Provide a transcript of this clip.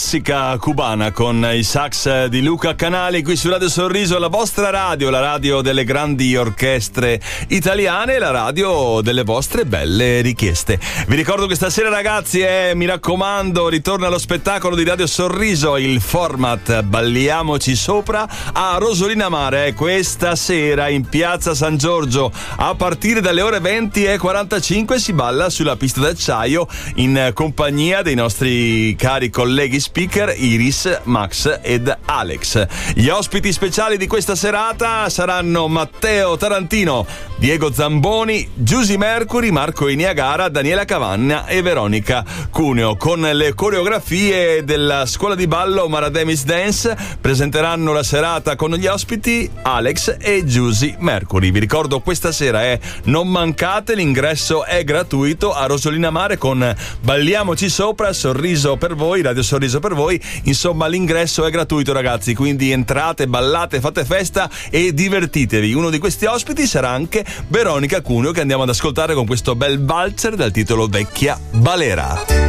classica cubana con i sax di Luca Canali qui su Radio Sorriso, la vostra radio, la radio delle grandi orchestre italiane, la radio delle vostre belle richieste. Vi ricordo che stasera, ragazzi, mi raccomando, ritorna allo spettacolo di Radio Sorriso, il format Balliamoci Sopra a Rosolina Mare, questa sera in Piazza San Giorgio a partire dalle ore 20:45 si balla sulla pista d'acciaio in compagnia dei nostri cari colleghi speaker Iris, Max ed Alex. Gli ospiti speciali di questa serata saranno Matteo Tarantino, Diego Zamboni, Giusy Mercury, Marco Iniagara, Daniela Cavanna e Veronica Cuneo. Con le coreografie della scuola di ballo Marademis Dance presenteranno la serata con gli ospiti Alex e Giusy Mercury. Vi ricordo, questa sera non mancate, l'ingresso è gratuito a Rosolina Mare con Balliamoci Sopra, Sorriso per voi, Radio Sorriso per voi. Insomma, l'ingresso è gratuito, ragazzi, quindi entrate, ballate, fate festa e divertitevi. Uno di questi ospiti sarà anche Veronica Cuneo, che andiamo ad ascoltare con questo bel valzer dal titolo Vecchia Balera.